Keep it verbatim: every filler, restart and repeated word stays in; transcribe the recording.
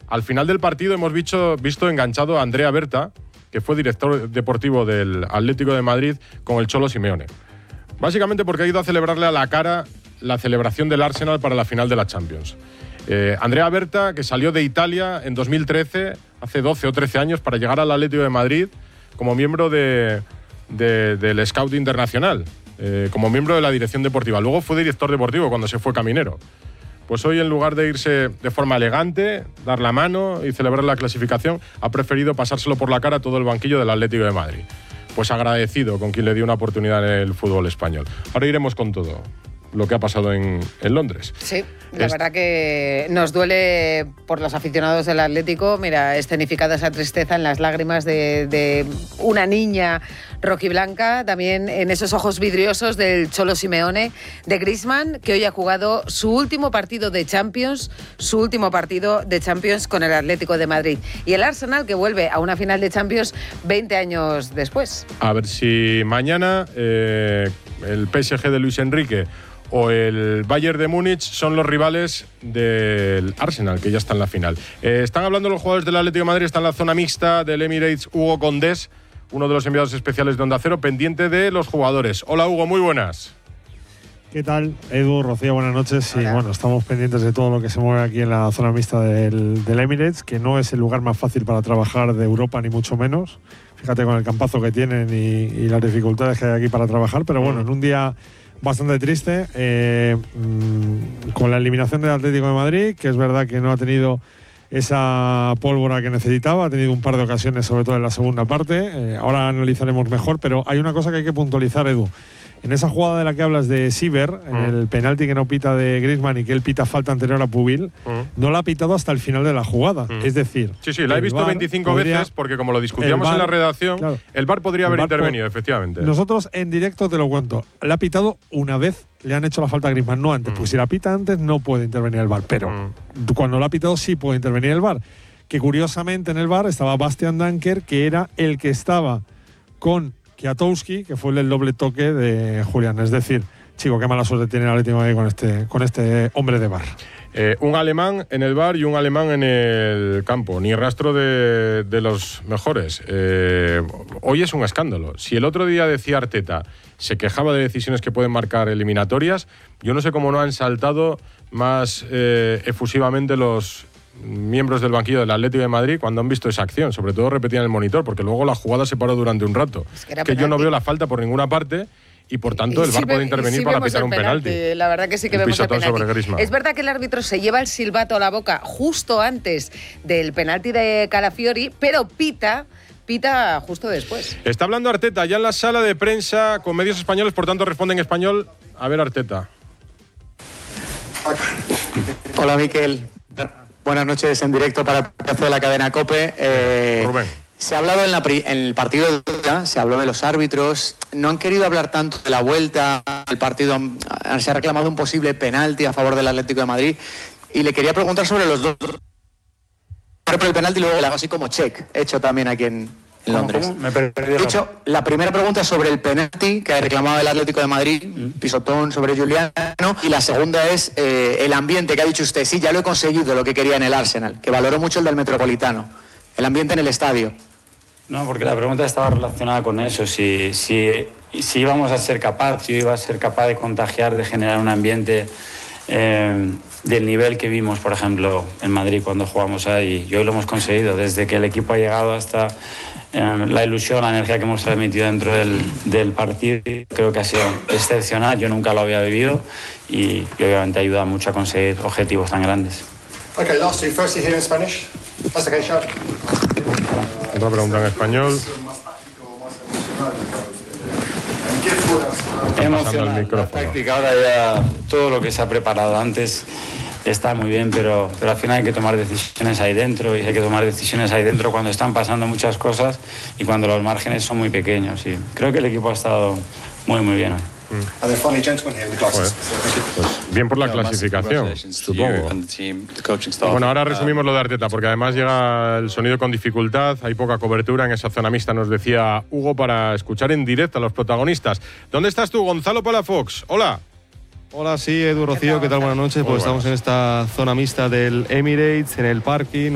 Al final del partido hemos visto, visto enganchado a Andrea Berta, que fue director deportivo del Atlético de Madrid, con el Cholo Simeone. Básicamente porque ha ido a celebrarle a la cara la celebración del Arsenal para la final de la Champions. Eh, Andrea Berta, que salió de Italia en dos mil trece, hace doce o trece años, para llegar al Atlético de Madrid como miembro de, de, del Scout Internacional, eh, como miembro de la dirección deportiva. Luego fue director deportivo cuando se fue caminero. Pues hoy, en lugar de irse de forma elegante, dar la mano y celebrar la clasificación, ha preferido pasárselo por la cara a todo el banquillo del Atlético de Madrid. Pues agradecido con quien le dio una oportunidad en el fútbol español. Ahora iremos con todo lo que ha pasado en, en Londres. Sí, la es... verdad que nos duele por los aficionados del Atlético. Mira, escenificada esa tristeza en las lágrimas de, de una niña rojiblanca, también en esos ojos vidriosos del Cholo Simeone, de Griezmann, que hoy ha jugado su último partido de Champions, su último partido de Champions con el Atlético de Madrid. Y el Arsenal, que vuelve a una final de Champions veinte años después. A ver si mañana eh, el P S G de Luis Enrique o el Bayern de Múnich son los rivales del Arsenal, que ya está en la final. Eh, están hablando los jugadores del Atlético de Madrid, está en la zona mixta del Emirates Hugo Condés, uno de los enviados especiales de Onda Cero, pendiente de los jugadores. Hola Hugo, muy buenas. ¿Qué tal, Edu, Rocío? Buenas noches. Sí, bueno, estamos pendientes de todo lo que se mueve aquí en la zona mixta del, del Emirates, que no es el lugar más fácil para trabajar de Europa, ni mucho menos. Fíjate con el campazo que tienen y, y las dificultades que hay aquí para trabajar, pero bueno, en un día bastante triste, eh, mmm, con la eliminación del Atlético de Madrid, que es verdad que no ha tenido esa pólvora que necesitaba, ha tenido un par de ocasiones, sobre todo en la segunda parte. Eh, ahora analizaremos mejor, pero hay una cosa que hay que puntualizar, Edu. En esa jugada de la que hablas de Siever, mm. en el penalti que no pita de Griezmann y que él pita falta anterior a Pubil, mm. no la ha pitado hasta el final de la jugada. Mm. Es decir, sí, sí, la he visto veinticinco podría, veces, porque como lo discutíamos en la redacción, claro, el V A R podría haber intervenido, por, efectivamente. Nosotros en directo te lo cuento. La ha pitado una vez, le han hecho la falta a Griezmann, no antes. Mm. Pues si la pita antes, no puede intervenir el V A R. Pero mm. cuando la ha pitado, sí puede intervenir el V A R. Que curiosamente en el V A R estaba Bastian Danker, que era el que estaba con Kwiatkowski, que fue el doble toque de Julián. Es decir, chico, qué mala suerte tiene el Atlético de Madrid con este, con este hombre de V A R. Eh, un alemán en el V A R y un alemán en el campo. Ni rastro de, de los mejores. Eh, hoy es un escándalo. Si el otro día decía Arteta, se quejaba de decisiones que pueden marcar eliminatorias, yo no sé cómo no han saltado más eh, efusivamente los miembros del banquillo del Atlético de Madrid cuando han visto esa acción, sobre todo repetían el monitor, porque luego la jugada se paró durante un rato. Es que, que yo no veo la falta por ninguna parte y por tanto el V A R sí puede intervenir sí para pitar un penalti. penalti. La verdad que sí que un vemos el penalti. Sobre Griezmann. Es verdad que el árbitro se lleva el silbato a la boca justo antes del penalti de Calafiori, pero pita pita justo después. Está hablando Arteta ya en la sala de prensa con medios españoles, por tanto responde en español. A ver, Arteta. Hola, Miquel. Buenas noches en directo para el de la cadena COPE. Eh, Rubén. Se ha hablado en, la, en el partido de vuelta, se habló de los árbitros, no han querido hablar tanto de la vuelta al partido, se ha reclamado un posible penalti a favor del Atlético de Madrid y le quería preguntar sobre los dos. Por el penalti y luego le hago así como check, hecho también aquí en, en Londres. ¿Cómo? Me perdí. De hecho, la primera pregunta es sobre el penalti que ha reclamado el Atlético de Madrid, ¿Mm? pisotón sobre Juliano, y la segunda es eh, el ambiente que ha dicho usted. Sí, ya lo he conseguido, lo que quería en el Arsenal, que valoró mucho el del Metropolitano, el ambiente en el estadio. No, porque la pregunta estaba relacionada con eso, si, si, si íbamos a ser capaz, si yo iba a ser capaz de contagiar, de generar un ambiente eh, del nivel que vimos, por ejemplo, en Madrid cuando jugamos ahí. Y hoy lo hemos conseguido, desde que el equipo ha llegado hasta eh, la ilusión, la energía que hemos transmitido dentro del, del partido. Creo que ha sido excepcional, yo nunca lo había vivido y, y obviamente ayuda mucho a conseguir objetivos tan grandes. Okay, last two. Firstly here in Spanish. That's okay, Shaq. Otra pregunta en español. Emocional, la táctica, ahora ya todo lo que se ha preparado antes está muy bien, pero, pero al final hay que tomar decisiones ahí dentro y hay que tomar decisiones ahí dentro cuando están pasando muchas cosas y cuando los márgenes son muy pequeños. Y creo que el equipo ha estado muy, muy bien hoy. Mm. Pues, pues bien por la clasificación, supongo. Bueno, ahora resumimos lo de Arteta, porque además llega el sonido con dificultad, hay poca cobertura en esa zona mixta, nos decía Hugo, para escuchar en directo a los protagonistas. ¿Dónde estás tú, Gonzalo Palafox? Hola. Hola, sí, Edu, Rocío, ¿qué tal? Buenas noches. Pues estamos en esta zona mixta del Emirates, en el parking.